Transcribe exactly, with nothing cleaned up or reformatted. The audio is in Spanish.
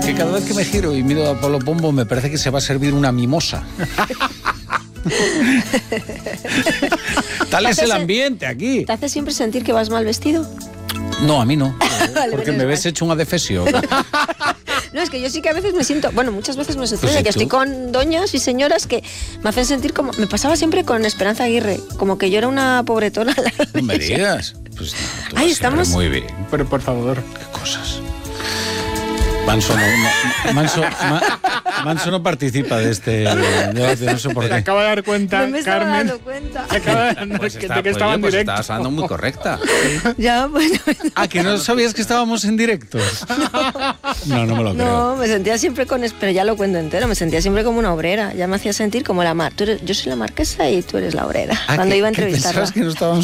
que cada vez que me giro y miro a Pablo Pombo me parece que se va a servir una mimosa. Tal es el ambiente aquí. ¿Te hace siempre sentir que vas mal vestido? No, a mí no. Vale, Porque me mal. ves hecho un adefesio. No, es que yo sí que a veces me siento... Bueno, muchas veces me sucede Pues que tú. estoy con doñas y señoras que me hacen sentir como... Me pasaba siempre con Esperanza Aguirre, como que yo era una pobretona. No me digas. Pues no, tú Ay, vas estamos- siempre muy bien. Pero por favor. Qué cosas. Manso no, no- Manso, Ma- Manso no participa de este debate, no sé por Se qué. acaba de dar cuenta, No me estaba Carmen. dando cuenta. Se acaba de, no, Pues es que, está- de que pues, estaba en oye, pues directo. estabas hablando muy correcta. Ya, bueno... Ah, que no sabías que estábamos en directo. No, no me lo creo. No, me sentía siempre con... Pero ya lo cuento entero, me sentía siempre como una obrera. Ya me hacía sentir como la mar. Tú eres, yo soy la marquesa y tú eres la obrera. Ah, cuando que- iba a que entrevistarla. pensabas que no estábamos